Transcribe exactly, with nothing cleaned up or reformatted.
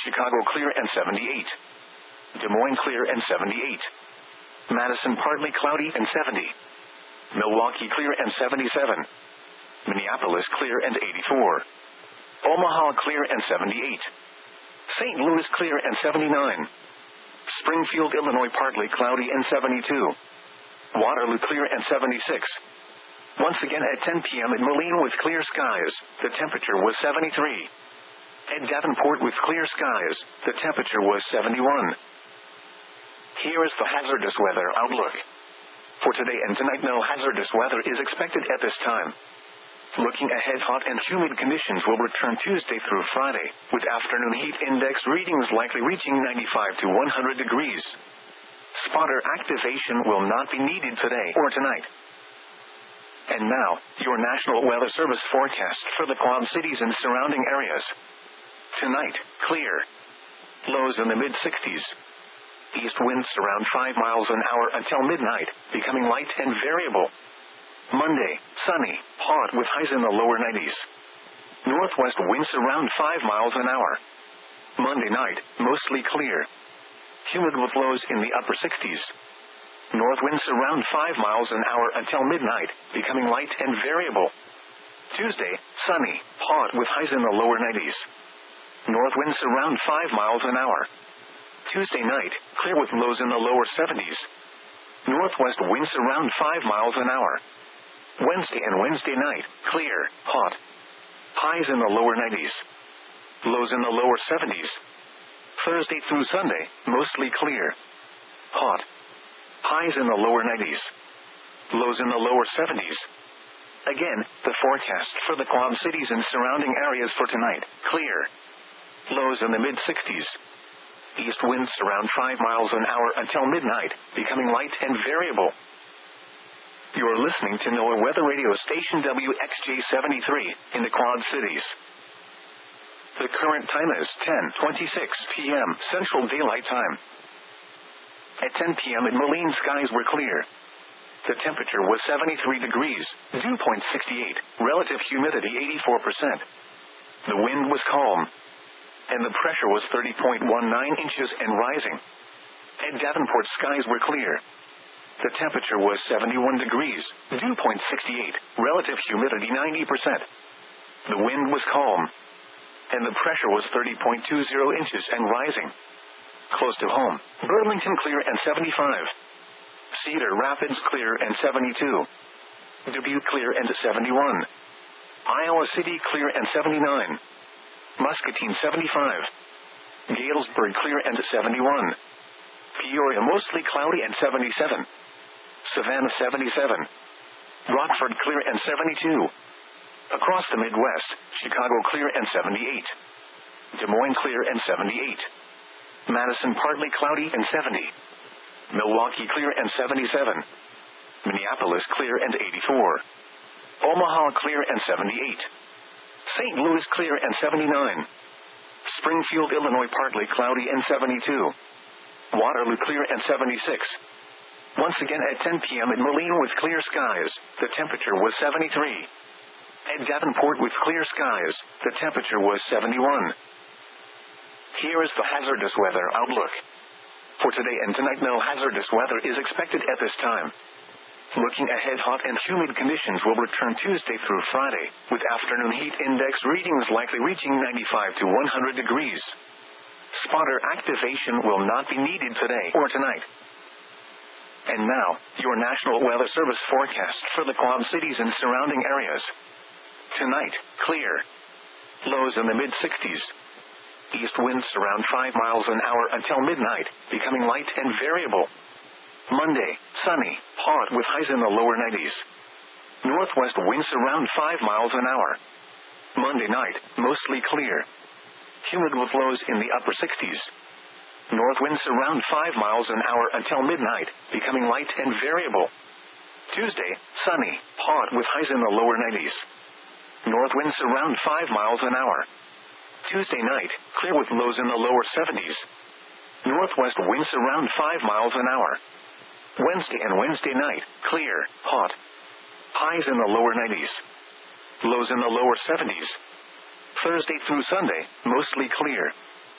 Chicago clear and seventy-eight. Des Moines clear and seventy-eight. Madison partly cloudy and seventy. Milwaukee clear and seventy-seven. Minneapolis clear and eighty-four. Omaha clear and seventy-eight. Saint Louis clear and seventy-nine. Springfield, Illinois partly cloudy and seventy-two. Waterloo clear and seventy-six. Once again at ten p.m. in Moline with clear skies, the temperature was seventy-three. At Davenport with clear skies, the temperature was seventy-one. Here is the hazardous weather outlook. For today and tonight, no hazardous weather is expected at this time. Looking ahead, hot and humid conditions will return Tuesday through Friday, with afternoon heat index readings likely reaching ninety-five to one hundred degrees. Spotter activation will not be needed today or tonight. And now, your National Weather Service forecast for the Quad Cities and surrounding areas. Tonight, clear. Lows in the mid-sixties. East winds around five miles an hour until midnight, becoming light and variable. Monday, sunny, hot with highs in the lower nineties. Northwest winds around five miles an hour. Monday night, mostly clear. Humid with lows in the upper sixties. North winds around five miles an hour until midnight, becoming light and variable. Tuesday, sunny, hot with highs in the lower nineties. North winds around five miles an hour. Tuesday night, clear with lows in the lower seventies. Northwest winds around five miles an hour. Wednesday and Wednesday night, clear, hot. Highs in the lower nineties. Lows in the lower seventies. Thursday through Sunday, mostly clear. Hot. Highs in the lower nineties. Lows in the lower seventies. Again, the forecast for the Quad Cities and surrounding areas for tonight, clear. Lows in the mid-sixties. East winds around five miles an hour until midnight, becoming light and variable. You're listening to NOAA Weather Radio Station W X J seventy-three in the Quad Cities. The current time is ten twenty-six p.m. Central Daylight Time. At ten p.m. in Moline, skies were clear. The temperature was seventy-three degrees, dew point sixty-eight, relative humidity eighty-four percent. The wind was calm, and the pressure was thirty point one nine inches and rising. At Davenport, skies were clear. The temperature was seventy-one degrees, dew point sixty-eight, relative humidity ninety percent. The wind was calm, and the pressure was thirty point two zero inches and rising. Close to home, Burlington clear and seventy-five. Cedar Rapids clear and seventy-two. Dubuque clear and seventy-one. Iowa City clear and seventy-nine. Muscatine seventy-five. Galesburg clear and seventy-one. Peoria mostly cloudy and seventy-seven. Savannah seventy-seven. Rockford clear and seventy-two. Across the Midwest, Chicago clear and seventy-eight. Des Moines clear and seventy-eight. Madison partly cloudy and seventy. Milwaukee clear and seventy-seven. Minneapolis clear and eighty-four. Omaha clear and seventy-eight. Saint Louis clear and seventy-nine. Springfield, Illinois partly cloudy and seventy-two. Waterloo clear and seventy-six. Once again at ten p.m. in Moline with clear skies, the temperature was seventy-three. At Davenport with clear skies, the temperature was seventy-one. Here is the hazardous weather outlook. For today and tonight, no hazardous weather is expected at this time. Looking ahead, hot and humid conditions will return Tuesday through Friday, with afternoon heat index readings likely reaching ninety-five to one hundred degrees. Spotter activation will not be needed today or tonight. And now, your National Weather Service forecast for the Quad Cities and surrounding areas. Tonight, clear. Lows in the mid-sixties. East winds around five miles an hour until midnight, becoming light and variable. Monday, sunny, hot with highs in the lower nineties. Northwest winds around five miles an hour. Monday night, mostly clear. Humid with lows in the upper sixties. North winds around five miles an hour until midnight, becoming light and variable. Tuesday, sunny, hot with highs in the lower nineties. North winds around five miles an hour. Tuesday night, clear with lows in the lower seventies. Northwest winds around five miles an hour. Wednesday and Wednesday night, clear, hot. Highs in the lower nineties. Lows in the lower seventies. Thursday through Sunday, mostly clear.